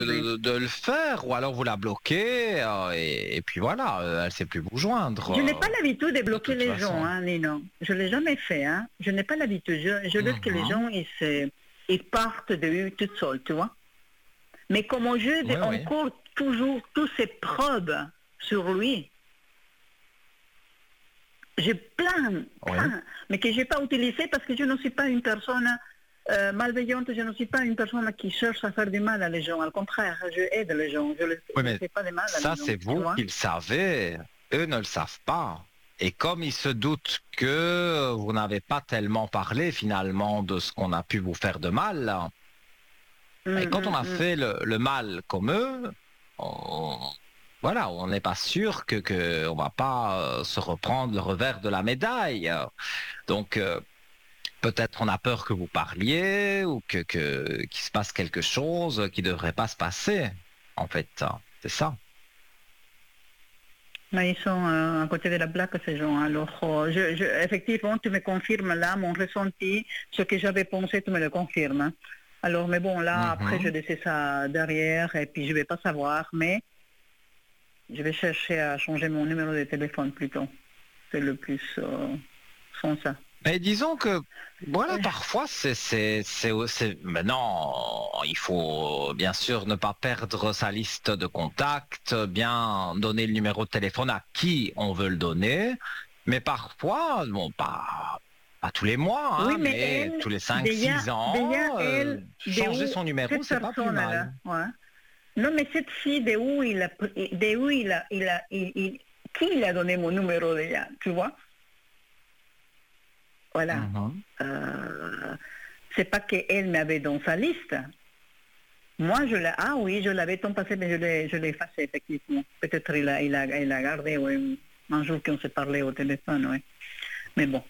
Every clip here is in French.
de le faire, ou alors vous la bloquez, et puis voilà, elle ne sait plus vous joindre. Je n'ai pas l'habitude de bloquer toute les façon. gens, hein, Nino. Je ne l'ai jamais fait. Hein. Je n'ai pas l'habitude. Je laisse que les gens ils partent de eux tout seuls, tu vois. Mais comme j'ai encore toujours toutes ces preuves sur lui, j'ai plein, mais que je n'ai pas utilisé parce que je ne suis pas une personne malveillante, je ne suis pas une personne qui cherche à faire du mal à les gens. Au contraire, je aide les gens, je ne fais pas de mal à les gens. Ça, c'est vous qui le savez, eux ne le savent pas. Et comme ils se doutent que vous n'avez pas tellement parlé finalement de ce qu'on a pu vous faire de mal, et quand on a fait le mal comme eux, on n'est pas sûr que on va pas se reprendre le revers de la médaille. Donc peut-être on a peur que vous parliez ou qu'il se passe quelque chose qui ne devrait pas se passer. En fait, c'est ça. Mais ils sont à côté de la plaque, ces gens. Alors, effectivement, tu me confirmes là mon ressenti, ce que j'avais pensé, tu me le confirmes. Alors, mais bon, là, après, je laisse ça derrière et puis je ne vais pas savoir, mais je vais chercher à changer mon numéro de téléphone plutôt. C'est le plus sans ça. Mais disons que, voilà, parfois, maintenant, il faut bien sûr ne pas perdre sa liste de contacts, bien donner le numéro de téléphone à qui on veut le donner, mais parfois, bon, pas tous les mois, hein, mais tous les 5-6 ans, changer son numéro, c'est pas plus mal. Non, mais cette fille, qui il a donné mon numéro déjà, tu vois? Voilà. C'est pas qu'elle m'avait dans sa liste. Moi, je l'avais tant passé, mais je l'ai effacé, effectivement. Peut-être il a gardé, un jour qu'on s'est parlé au téléphone, oui. Mais bon.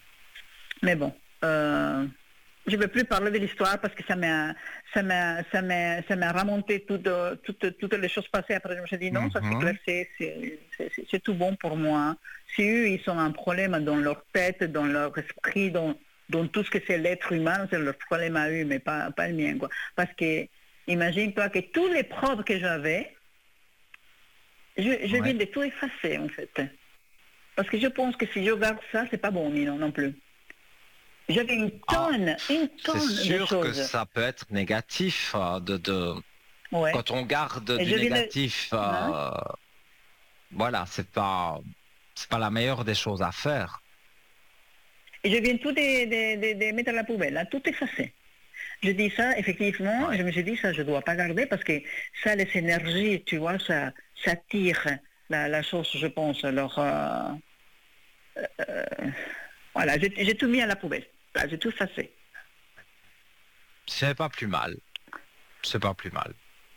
Je ne veux plus parler de l'histoire parce que ça m'a remonté toutes les choses passées. Après, je me suis dit non, ça c'est clair, c'est tout bon pour moi. Si eux, ils ont un problème dans leur tête, dans leur esprit, dans tout ce que c'est l'être humain, c'est leur problème à eux, mais pas le mien, quoi. Parce que, imagine-toi que toutes les preuves que j'avais, je viens de tout effacer, en fait. Parce que je pense que si je garde ça, c'est pas bon, non plus. J'avais une tonne de choses. C'est sûr que ça peut être négatif quand on garde du négatif. Voilà, c'est pas la meilleure des choses à faire. Et je viens tout de mettre à la poubelle, là, tout effacé. Je dis ça, effectivement, je me suis dit ça, je dois pas garder parce que ça, les énergies, tu vois, ça tire la chose, je pense. Alors, voilà, j'ai tout mis à la poubelle. Là, j'ai tout effacé. C'est pas plus mal. C'est pas plus mal.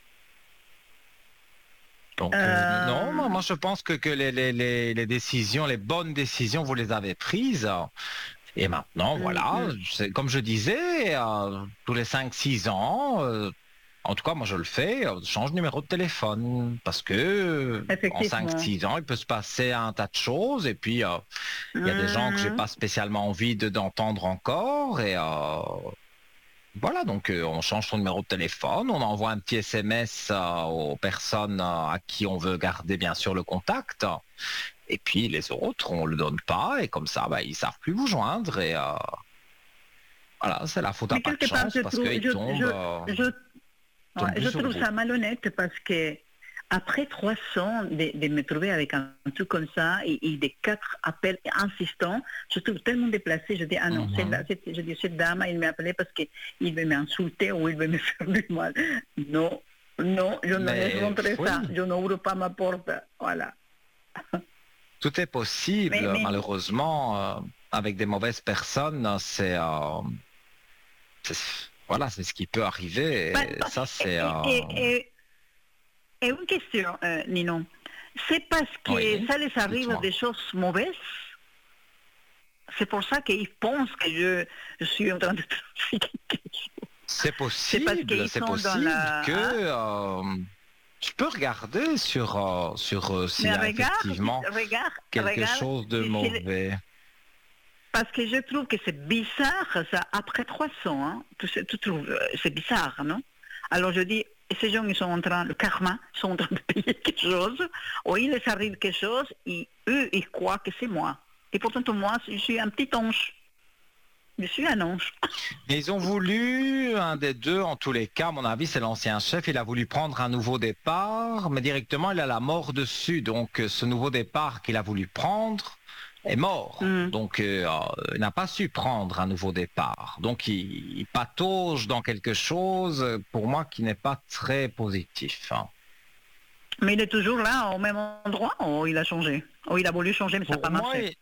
Donc, non, moi je pense que les décisions, les bonnes décisions, vous les avez prises. Et maintenant, voilà, comme je disais, tous les 5-6 ans, en tout cas, moi je le fais, je change de numéro de téléphone. Parce que en 5-6 ans, il peut se passer un tas de choses. Et puis, il y a des gens que j'ai pas spécialement envie d'entendre encore. Et voilà, donc on change son numéro de téléphone, on envoie un petit SMS aux personnes à qui on veut garder bien sûr le contact. Et puis les autres, on le donne pas. Et comme ça, ils savent plus vous joindre. Et voilà, c'est la faute à pas de chance parce qu'ils tombent. Je trouve ça malhonnête parce que après 300 de me trouver avec un truc comme ça et des 4 appels insistants, je trouve tellement déplacé. Je dis ah non, cette dame, il m'a appelé parce qu'il veut m'insulter ou il veut me faire du mal. Non, je ne laisse rentrer ça. Je n'ouvre pas ma porte. Voilà. Tout est possible, malheureusement, avec des mauvaises personnes, voilà, c'est ce qui peut arriver. Ça, c'est. Et une question, Ninon. C'est parce que ça les arrive des choses mauvaises. C'est pour ça qu'ils pensent que je suis en train de trafiquer quelque chose. C'est possible que tu peux regarder sur s'il y a effectivement quelque chose de mauvais. Parce que je trouve que c'est bizarre, ça, après 300, hein, c'est bizarre, non? Alors je dis, et ces gens, ils sont en train, le karma, ils sont en train de payer quelque chose, ou il les arrive quelque chose, et eux, ils croient que c'est moi. Et pourtant, moi, je suis un petit ange. Je suis un ange. Mais ils ont voulu, un des deux, en tous les cas, à mon avis, c'est l'ancien chef, il a voulu prendre un nouveau départ, mais directement, il a la mort dessus. Donc, ce nouveau départ qu'il a voulu prendre est mort. Donc, il n'a pas su prendre un nouveau départ. Donc, il patauge dans quelque chose, pour moi, qui n'est pas très positif. Mais il est toujours là, au même endroit, ou il a changé? Ou il a voulu changer, mais ça n'a pas marché?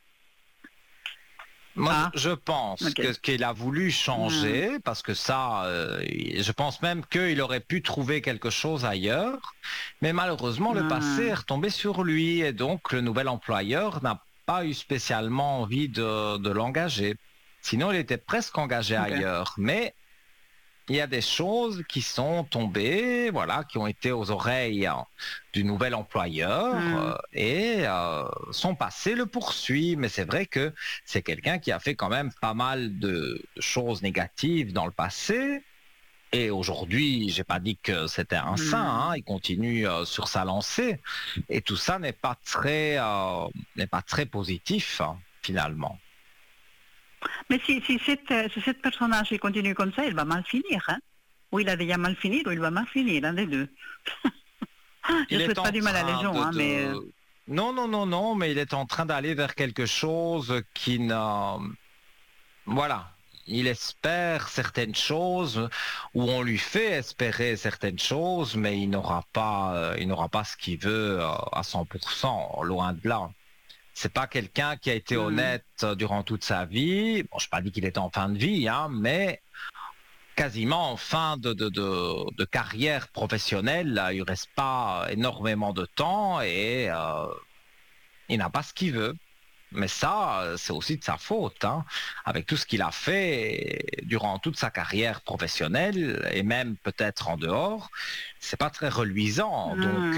Moi, je pense qu'il a voulu changer, parce que ça, je pense même qu'il aurait pu trouver quelque chose ailleurs, mais malheureusement, le passé est retombé sur lui, et donc le nouvel employeur n'a pas eu spécialement envie de l'engager. Sinon, il était presque engagé ailleurs, mais il y a des choses qui sont tombées, voilà, qui ont été aux oreilles du nouvel employeur et son passé le poursuit. Mais c'est vrai que c'est quelqu'un qui a fait quand même pas mal de choses négatives dans le passé. Et aujourd'hui, j'ai pas dit que c'était un saint, il continue sur sa lancée. Et tout ça n'est pas très positif, finalement. Mais si cette personnage il continue comme ça, il va mal finir. Hein? Ou il a déjà mal fini, ou il va mal finir, l'un des deux. Je ne souhaite pas du mal à les gens, mais... Non, mais il est en train d'aller vers quelque chose qui n'a... Voilà. Il espère certaines choses, ou on lui fait espérer certaines choses, mais il n'aura pas ce qu'il veut à 100%, loin de là. C'est pas quelqu'un qui a été honnête durant toute sa vie. Bon, je n'ai pas dit qu'il était en fin de vie, mais quasiment en fin de carrière professionnelle. Là, il ne reste pas énormément de temps et il n'a pas ce qu'il veut. Mais ça, c'est aussi de sa faute, avec tout ce qu'il a fait durant toute sa carrière professionnelle et même peut-être en dehors. C'est pas très reluisant. Donc,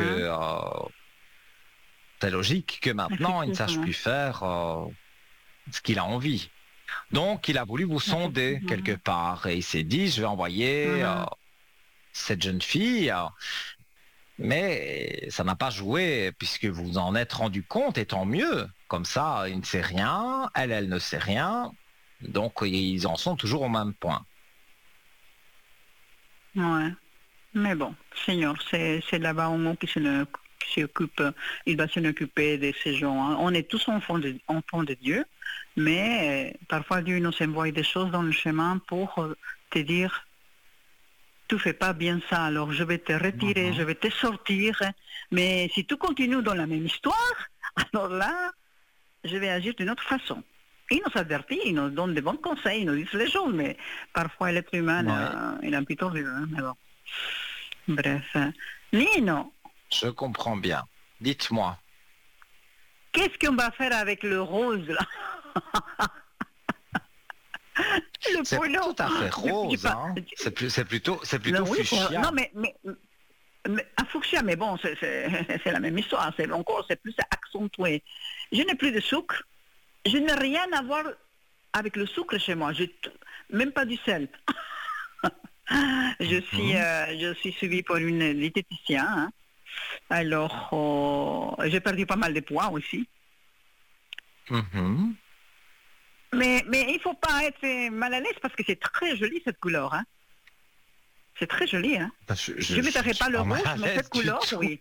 c'est logique que maintenant, il ne sache plus faire ce qu'il a envie. Donc, il a voulu vous sonder quelque part et il s'est dit, je vais envoyer cette jeune fille, mais ça n'a pas joué puisque vous vous en êtes rendu compte et tant mieux. Comme ça, il ne sait rien, elle ne sait rien, donc ils en sont toujours au même point. Ouais, mais bon, Seigneur, c'est là-bas au monde qui s'occupe, il va s'en occuper de ces gens. On est tous enfants de Dieu, mais parfois Dieu nous envoie des choses dans le chemin pour te dire, tu fais pas bien ça, alors je vais te retirer, je vais te sortir, mais si tu continues dans la même histoire, alors là, je vais agir d'une autre façon. Il nous avertit, il nous donne de bons conseils, il nous dit les choses, mais parfois l'être humain, il a un peu tordu, mais bon. Bref. Nino. Je comprends bien. Dites-moi. Qu'est-ce qu'on va faire avec le rose, là? C'est pas tout à fait rose, c'est plutôt fuchsia. Non, mais un fuchsia, mais bon, c'est la même histoire, c'est plus accentué. Je n'ai plus de sucre, je n'ai rien à voir avec le sucre chez moi, même pas du sel. Je suis suivie par une diététicienne, alors j'ai perdu pas mal de poids aussi. Mais il ne faut pas être mal à l'aise parce que c'est très joli cette couleur. C'est très joli. Je ne mettrai pas le rouge, mais cette couleur, oui.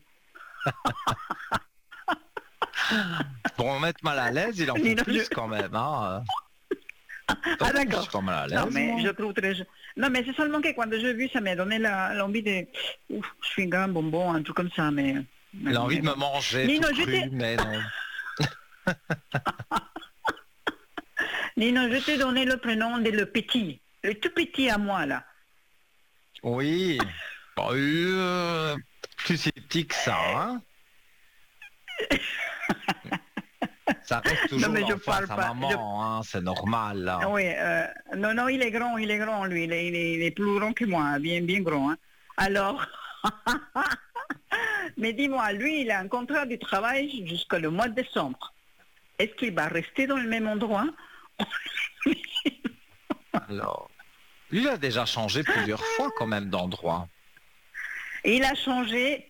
Pour me mettre mal à l'aise, il en faut plus quand même. Ah d'accord. Je suis pas mal à l'aise. Non, mais je trouve très... Non, mais c'est seulement que quand j'ai vu, ça m'a donné l'envie de... Ouf, je suis un bonbon, un truc comme ça, mais... L'envie de me manger Nino, tout cru, mais non. Nino, je t'ai donné le prénom de le petit, le tout petit à moi, là. Oui, plus si petit que ça, Ça reste toujours l'enfant à sa maman, c'est normal. Là. Oui, non, il est grand, lui, il est plus grand que moi, bien grand. Alors, mais dis-moi, lui, il a un contrat de travail jusqu'au mois de décembre. Est-ce qu'il va rester dans le même endroit? Alors, lui, il a déjà changé plusieurs fois quand même d'endroit. Et il a changé